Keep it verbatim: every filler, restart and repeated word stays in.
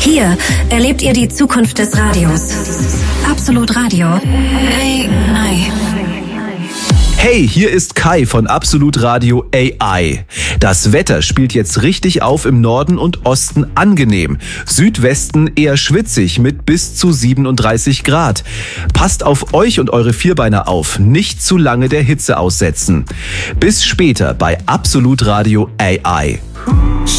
Hier erlebt ihr die Zukunft des Radios. Absolut Radio. A I. Hey, hier ist Kai von Absolut Radio A I. Das Wetter spielt jetzt richtig auf, im Norden und Osten angenehm. Südwesten eher schwitzig mit bis zu siebenunddreißig Grad. Passt auf euch und eure Vierbeiner auf, nicht zu lange der Hitze aussetzen. Bis später bei Absolut Radio A I.